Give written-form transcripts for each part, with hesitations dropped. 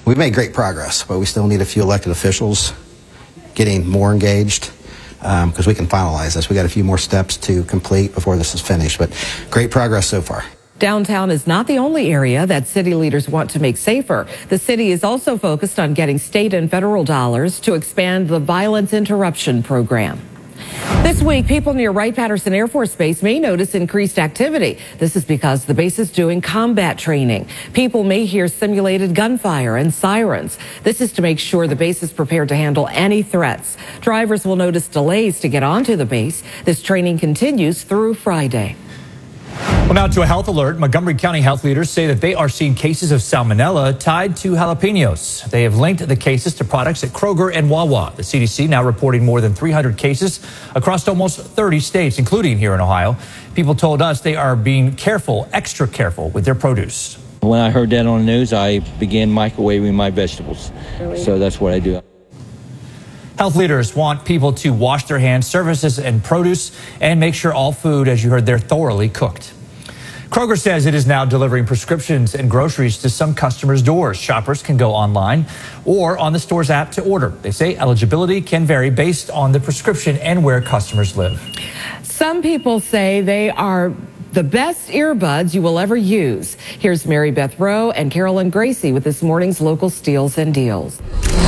We've made great progress, but we still need a few elected officials getting more engaged because we can finalize this. We got a few more steps to complete before this is finished, but great progress so far. Downtown is not the only area that city leaders want to make safer. The city is also focused on getting state and federal dollars to expand the violence interruption program. This week, people near Wright-Patterson Air Force Base may notice increased activity. This is because the base is doing combat training. People may hear simulated gunfire and sirens. This is to make sure the base is prepared to handle any threats. Drivers will notice delays to get onto the base. This training continues through Friday. Well, now to a health alert. Montgomery County health leaders say that they are seeing cases of salmonella tied to jalapenos. They have linked the cases to products at Kroger and Wawa. The CDC now reporting more than 300 cases across almost 30 states, including here in Ohio. People told us they are being careful, extra careful with their produce. When I heard that on the news, I began microwaving my vegetables. So that's what I do. Health leaders want people to wash their hands, services and produce, and make sure all food, as you heard, they're thoroughly cooked. Kroger says it is now delivering prescriptions and groceries to some customers' doors. Shoppers can go online or on the store's app to order. They say eligibility can vary based on the prescription and where customers live. Some people say they are the best earbuds you will ever use. Here's Mary Beth Rowe and Carolyn Gracie with this morning's local steals and deals.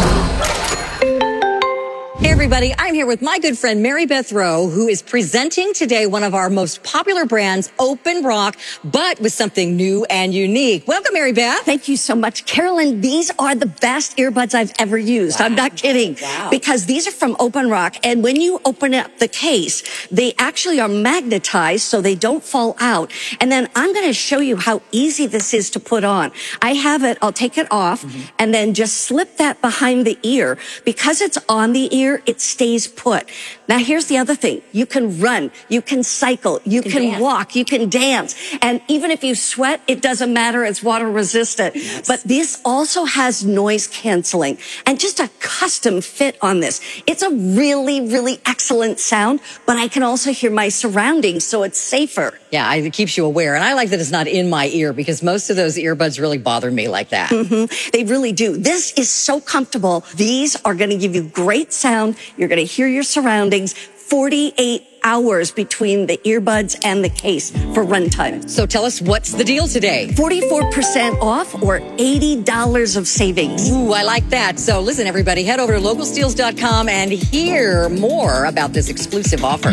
Hey everybody, I'm here with my good friend Mary Beth Rowe, who is presenting today one of our most popular brands, Open Rock, but with something new and unique. Welcome, Mary Beth. Thank you so much. Carolyn, these are the best earbuds I've ever used. Wow. I'm not kidding. Wow. Because these are from Open Rock, and when you open up the case, they actually are magnetized so they don't fall out. And then I'm going to show you how easy this is to put on. I have it, I'll take it off, and then just slip that behind the ear. Because it's on the ear, it stays put. Now, here's the other thing. You can run, you can cycle, you can walk, you can dance. And even if you sweat, it doesn't matter. It's water resistant. Yes. But this also has noise canceling and just a custom fit on this. It's a really, really excellent sound, but I can also hear my surroundings, so it's safer. Yeah, it keeps you aware. And I like that it's not in my ear because most of those earbuds really bother me like that. They really do. This is so comfortable. These are going to give you great sound. You're going to hear your surroundings. 48 hours between the earbuds and the case for runtime. So tell us, what's the deal today? 44% off or $80 of savings. Ooh, I like that. So listen, everybody, head over to localsteals.com and hear more about this exclusive offer.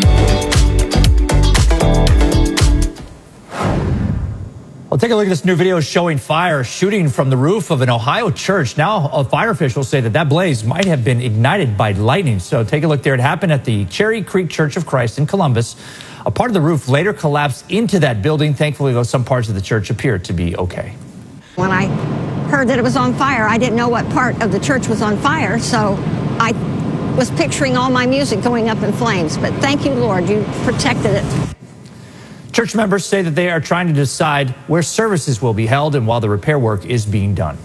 Well, take a look at this new video showing fire shooting from the roof of an Ohio church. Now, fire officials say that blaze might have been ignited by lightning. So take a look there. It happened at the Cherry Creek Church of Christ in Columbus. A part of the roof later collapsed into that building. Thankfully, though, some parts of the church appear to be okay. When I heard that it was on fire, I didn't know what part of the church was on fire, so I was picturing all my music going up in flames. But thank you, Lord, you protected it. Church members say that they are trying to decide where services will be held and while the repair work is being done.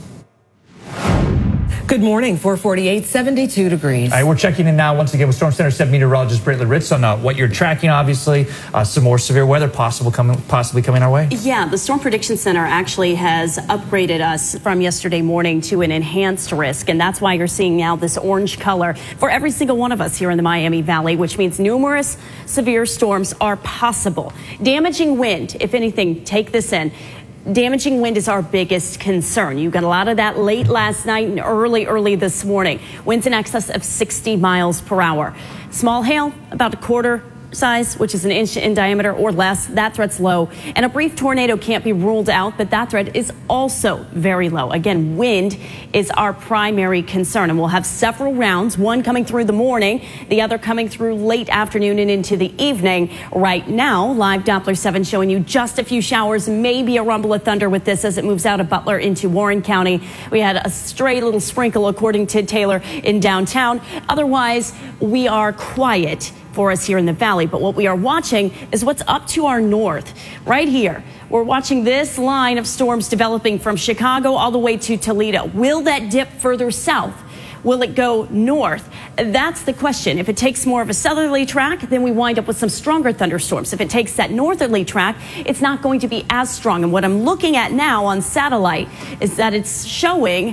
Good morning, 448, 72 degrees. All right, we're checking in now once again with Storm Center 7 meteorologist Brittany Ritz on what you're tracking, obviously. Some more severe weather possibly coming our way. Yeah, the Storm Prediction Center actually has upgraded us from yesterday morning to an enhanced risk, and that's why you're seeing now this orange color for every single one of us here in the Miami Valley, which means numerous severe storms are possible. Damaging wind, if anything, take this in. Damaging wind is our biggest concern. You got a lot of that late last night and early this morning. Winds in excess of 60 miles per hour. Small hail, about a quarter size, which is an inch in diameter or less. That threat's low. And a brief tornado can't be ruled out, but that threat is also very low. Again, wind is our primary concern, and we'll have several rounds, one coming through the morning, the other coming through late afternoon and into the evening. Right now, live Doppler 7 showing you just a few showers, maybe a rumble of thunder with this as it moves out of Butler into Warren County. We had a stray little sprinkle, according to Taylor, in downtown. Otherwise, we are quiet for us here in the valley. But what we are watching is what's up to our north. Right here, we're watching this line of storms developing from Chicago all the way to Toledo. Will that dip further south? Will it go north? That's the question. If it takes more of a southerly track, then we wind up with some stronger thunderstorms. If it takes that northerly track, it's not going to be as strong. And what I'm looking at now on satellite is that it's showing it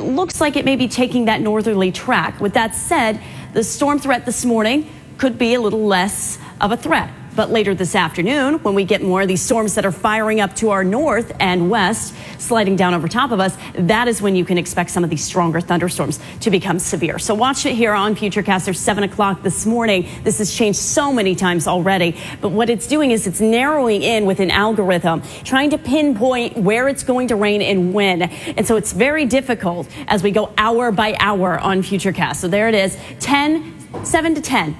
looks like it may be taking that northerly track. With that said, the storm threat this morning could be a little less of a threat. But later this afternoon, when we get more of these storms that are firing up to our north and west, sliding down over top of us, that is when you can expect some of these stronger thunderstorms to become severe. So watch it here on Futurecast. There's 7 o'clock this morning. This has changed so many times already. But what it's doing is it's narrowing in with an algorithm, trying to pinpoint where it's going to rain and when. And so it's very difficult as we go hour by hour on Futurecast. So there it is, 7 to 10.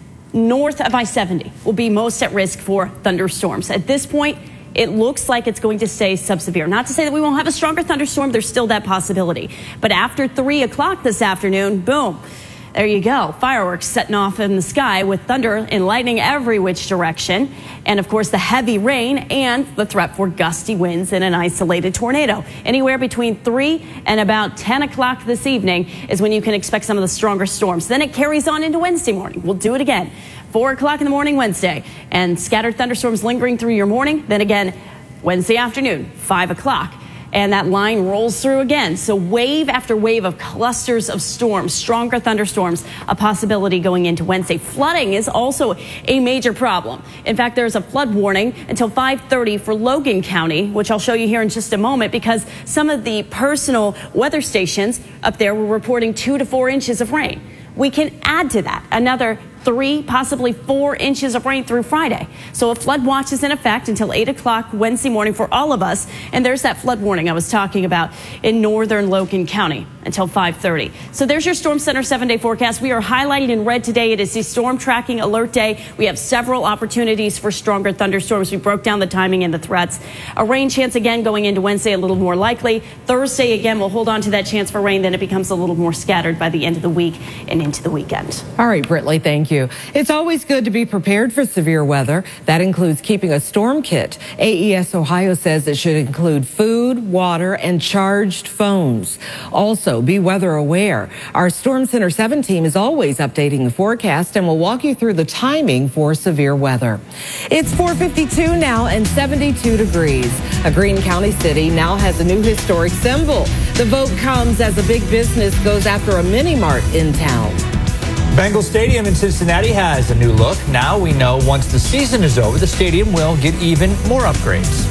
North of I-70 will be most at risk for thunderstorms. At this point, it looks like it's going to stay subsevere. Not to say that we won't have a stronger thunderstorm. There's still that possibility. But after 3 o'clock this afternoon, boom, there you go. Fireworks setting off in the sky with thunder and lightning every which direction. And, of course, the heavy rain and the threat for gusty winds and an isolated tornado. Anywhere between 3 and about 10 o'clock this evening is when you can expect some of the stronger storms. Then it carries on into Wednesday morning. We'll do it again. 4 o'clock in the morning Wednesday. And scattered thunderstorms lingering through your morning. Then again, Wednesday afternoon, 5 o'clock. And that line rolls through again. So wave after wave of clusters of storms, stronger thunderstorms, a possibility going into Wednesday. Flooding is also a major problem. In fact, there's a flood warning until 5:30 for Logan County, which I'll show you here in just a moment, because some of the personal weather stations up there were reporting 2 to 4 inches of rain. We can add to that another 3, possibly 4 inches of rain through Friday. So a flood watch is in effect until 8 o'clock Wednesday morning for all of us. And there's that flood warning I was talking about in northern Logan County until 5:30. So there's your Storm Center 7-day forecast. We are highlighted in red today. It is the Storm Tracking Alert Day. We have several opportunities for stronger thunderstorms. We broke down the timing and the threats. A rain chance again going into Wednesday, a little more likely. Thursday again, we'll hold on to that chance for rain. Then it becomes a little more scattered by the end of the week and into the weekend. All right, Britley, thank you. It's always good to be prepared for severe weather. That includes keeping a storm kit. AES Ohio says it should include food, water, and charged phones. Also, be weather aware. Our Storm Center 7 team is always updating the forecast and will walk you through the timing for severe weather. It's 4:52 now and 72 degrees. A Greene County city now has a new historic symbol. The vote comes as a big business goes after a mini mart in town. Bengal Stadium in Cincinnati has a new look. Now we know once the season is over, the stadium will get even more upgrades.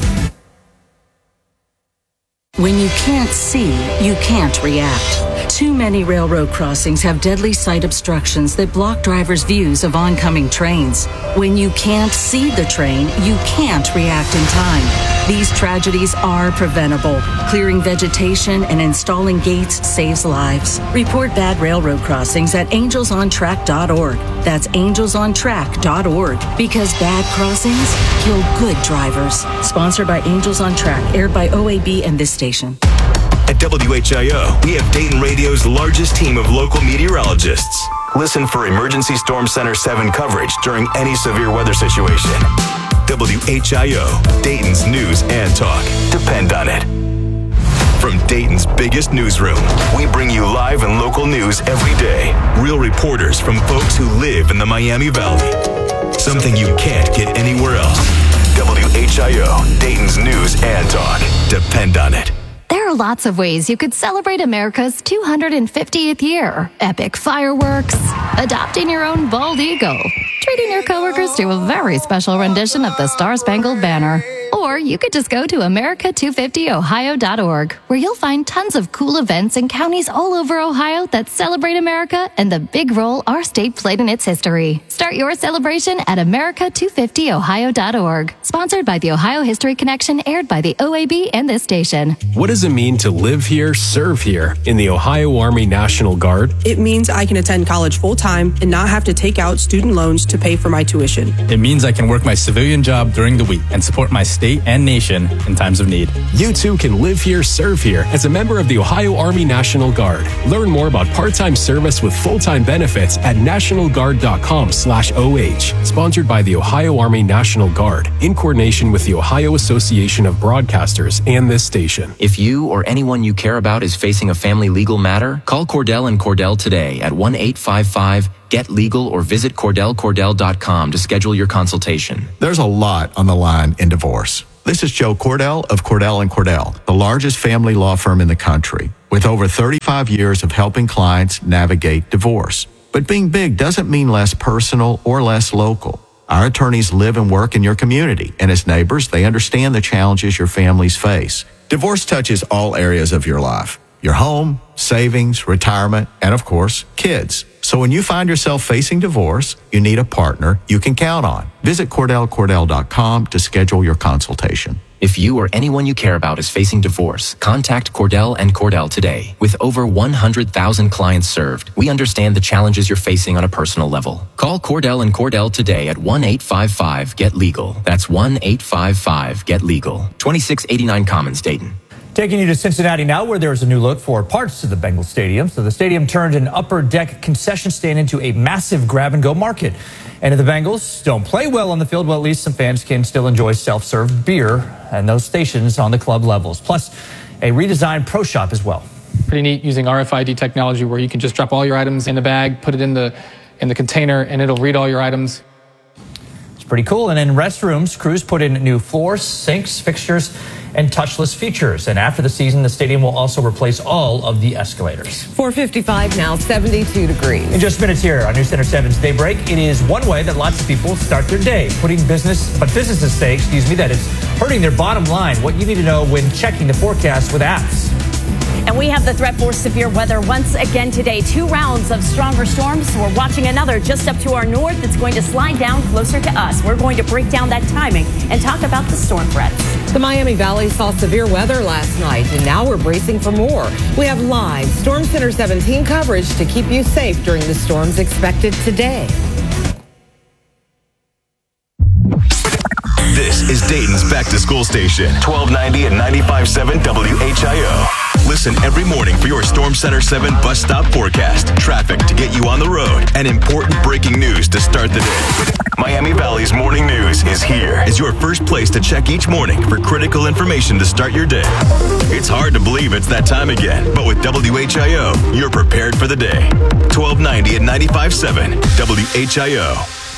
When you can't see, you can't react. Too many railroad crossings have deadly sight obstructions that block drivers' views of oncoming trains. When you can't see the train, you can't react in time. These tragedies are preventable. Clearing vegetation and installing gates saves lives. Report bad railroad crossings at angelsontrack.org. That's angelsontrack.org. Because bad crossings kill good drivers. Sponsored by Angels on Track, aired by OAB and this station. At WHIO, we have Dayton Radio's largest team of local meteorologists. Listen for Emergency Storm Center 7 coverage during any severe weather situation. WHIO, Dayton's news and talk. Depend on it. From Dayton's biggest newsroom, we bring you live and local news every day. Real reporters from folks who live in the Miami Valley. Something you can't get anywhere else. WHIO, Dayton's news and talk. Depend on it. There are lots of ways you could celebrate America's 250th year. Epic fireworks, adopting your own bald eagle, treating your coworkers to a very special rendition of the Star-Spangled Banner. Or you could just go to America250Ohio.org, where you'll find tons of cool events in counties all over Ohio that celebrate America and the big role our state played in its history. Start your celebration at America250Ohio.org. Sponsored by the Ohio History Connection, aired by the OAB and this station. What does it mean to live here, serve here in the Ohio Army National Guard? It means I can attend college full-time and not have to take out student loans to pay for my tuition. It means I can work my civilian job during the week and support my state and nation in times of need. You too can live here, serve here as a member of the Ohio Army National Guard. Learn more about part-time service with full-time benefits at nationalguard.com/OH. Sponsored by the Ohio Army National Guard in coordination with the Ohio Association of Broadcasters and this station. If you or anyone you care about is facing a family legal matter, call Cordell and Cordell today at 1-855-GET-LEGAL or visit CordellCordell.com to schedule your consultation. There's a lot on the line in divorce. This is Joe Cordell of Cordell & Cordell, the largest family law firm in the country, with over 35 years of helping clients navigate divorce. But being big doesn't mean less personal or less local. Our attorneys live and work in your community, and as neighbors, they understand the challenges your families face. Divorce touches all areas of your life: your home, savings, retirement, and of course, kids. So when you find yourself facing divorce, you need a partner you can count on. Visit CordellCordell.com to schedule your consultation. If you or anyone you care about is facing divorce, contact Cordell & Cordell today. With over 100,000 clients served, we understand the challenges you're facing on a personal level. Call Cordell & Cordell today at 1-855-GET-LEGAL. That's 1-855-GET-LEGAL. 2689 Commons, Dayton. Taking you to Cincinnati now, where there's a new look for parts of the Bengals Stadium. So the stadium turned an upper deck concession stand into a massive grab-and-go market. And if the Bengals don't play well on the field, well, at least some fans can still enjoy self-served beer and those stations on the club levels. Plus, a redesigned pro shop as well. Pretty neat using RFID technology where you can just drop all your items in the bag, put it in the container, and it'll read all your items. It's pretty cool. And in restrooms, crews put in new floors, sinks, fixtures, and touchless features. And after the season, the stadium will also replace all of the escalators. 4:55 now, 72 degrees. In just minutes here on News Center 7's Daybreak, it is one way that lots of people start their day, businesses say, that it's hurting their bottom line. What you need to know when checking the forecast with apps. And we have the threat for severe weather once again today. 2 rounds of stronger storms. We're watching another just up to our north that's going to slide down closer to us. We're going to break down that timing and talk about the storm threats. The Miami Valley saw severe weather last night, and now we're bracing for more. We have live Storm Center 17 coverage to keep you safe during the storms expected today. This is Dayton's back-to-school station, 1290 and 95.7 WHIO. Listen every morning for your Storm Center 7 bus stop forecast, traffic to get you on the road, and important breaking news to start the day. Miami Valley's Morning News is here as your first place to check each morning for critical information to start your day. It's hard to believe it's that time again, but with WHIO, you're prepared for the day. 1290 and 95.7 WHIO.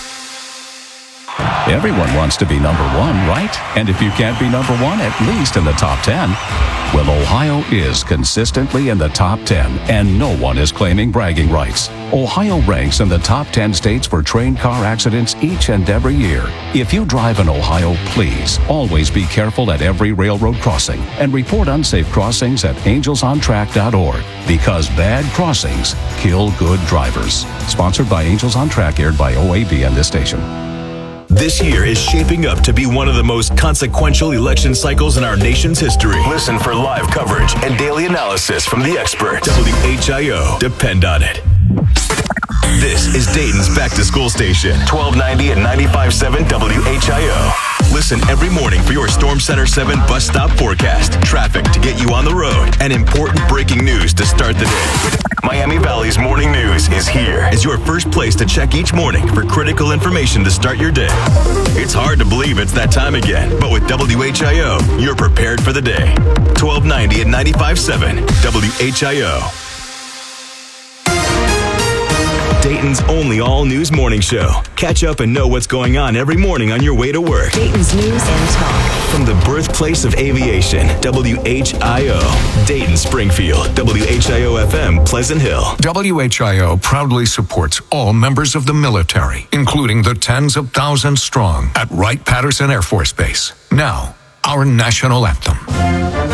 Everyone wants to be number one, right? And if you can't be number one, at least in the top 10. Well, Ohio is consistently in the top 10, and no one is claiming bragging rights. Ohio ranks in the top 10 states for train car accidents each and every year. If you drive in Ohio, please always be careful at every railroad crossing and report unsafe crossings at angelsontrack.org, because bad crossings kill good drivers. Sponsored by Angels on Track, aired by OAB and this station. This year is shaping up to be one of the most consequential election cycles in our nation's history. Listen for live coverage and daily analysis from the experts. WHIO. Depend on it. This is Dayton's back-to-school station, 1290 and 95.7 WHIO. Listen every morning for your Storm Center 7 bus stop forecast, traffic to get you on the road, and important breaking news to start the day. Miami Valley's Morning News is here as your first place to check each morning for critical information to start your day. It's hard to believe it's that time again, but with WHIO, you're prepared for the day. 1290 and 95.7 WHIO. Dayton's only all-news morning show. Catch up and know what's going on every morning on your way to work. Dayton's News and Talk. From the birthplace of aviation, WHIO. Dayton, Springfield, WHIO-FM, Pleasant Hill. WHIO proudly supports all members of the military, including the tens of thousands strong at Wright-Patterson Air Force Base. Now, our national anthem.